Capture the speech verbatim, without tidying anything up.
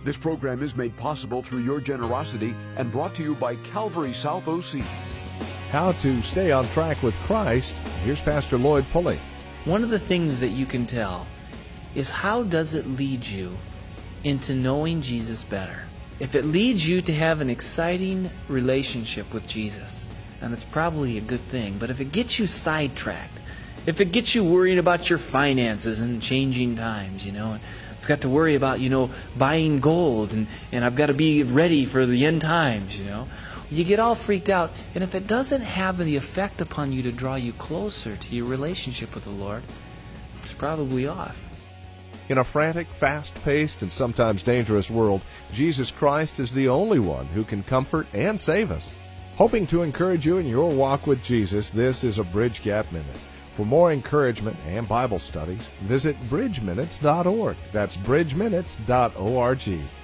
This program is made possible through your generosity and brought to you by Calvary South O C. How to stay on track with Christ. Here's Pastor Lloyd Pulley. One of the things that you can tell is how does it lead you into knowing Jesus better. If it leads you to have an exciting relationship with Jesus, then it's probably a good thing. But if it gets you sidetracked, if it gets you worrying about your finances and changing times, you know, and I've got to worry about, you know, buying gold, and, and I've got to be ready for the end times, you know. You get all freaked out, and if it doesn't have the effect upon you to draw you closer to your relationship with the Lord, it's probably off. In a frantic, fast-paced, and sometimes dangerous world, Jesus Christ is the only one who can comfort and save us. Hoping to encourage you in your walk with Jesus, this is a Bridge Gap Minute. For more encouragement and Bible studies, visit bridge minutes dot org. That's bridge minutes dot org.